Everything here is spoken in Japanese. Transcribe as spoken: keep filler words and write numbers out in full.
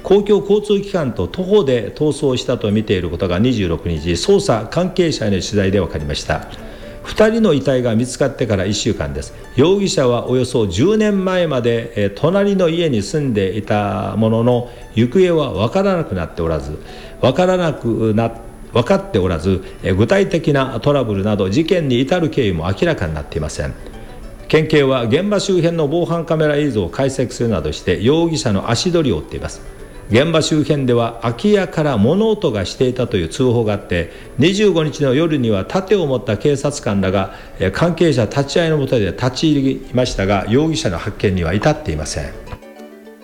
公共交通機関と徒歩で逃走したと見ていることがにじゅうろくにち、捜査関係者への取材で分かりました。ふたりの遺体が見つかってからいっしゅうかんです。容疑者はおよそじゅうねんまえまで、えー、隣の家に住んでいたものの、行方は分からなくなっておらず、分からなくな分かっておらず、えー、具体的なトラブルなど事件に至る経緯も明らかになっていません。県警は現場周辺の防犯カメラ映像を解析するなどして容疑者の足取りを追っています。現場周辺では空き家から物音がしていたという通報があって、にじゅうごにちの夜には盾を持った警察官らが関係者立ち会いのもとで立ち入りましたが、容疑者の発見には至っていません。